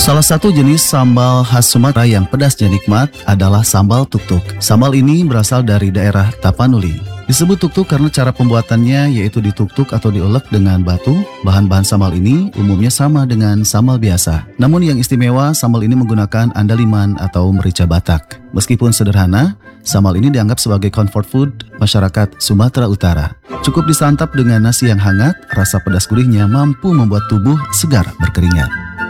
Salah satu jenis sambal khas Sumatera yang pedasnya nikmat adalah sambal tuktuk. Sambal ini berasal dari daerah Tapanuli. Disebut tuktuk karena cara pembuatannya yaitu dituktuk atau diulek dengan batu. Bahan-bahan sambal ini umumnya sama dengan sambal biasa. Namun yang istimewa, sambal ini menggunakan andaliman atau merica Batak. Meskipun sederhana, sambal ini dianggap sebagai comfort food masyarakat Sumatera Utara. Cukup disantap dengan nasi yang hangat, rasa pedas gurihnya mampu membuat tubuh segar berkeringat.